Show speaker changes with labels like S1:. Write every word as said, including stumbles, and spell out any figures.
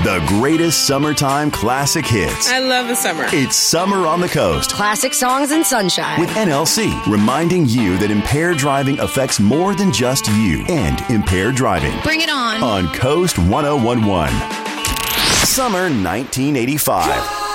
S1: The greatest summertime classic hits.
S2: I love the summer.
S1: It's Summer on the Coast.
S3: Classic songs and sunshine.
S1: With N L C, reminding you that impaired driving affects more than just you and impaired driving.
S4: Bring it on.
S1: On Coast one oh one one. Summer nineteen eighty-five.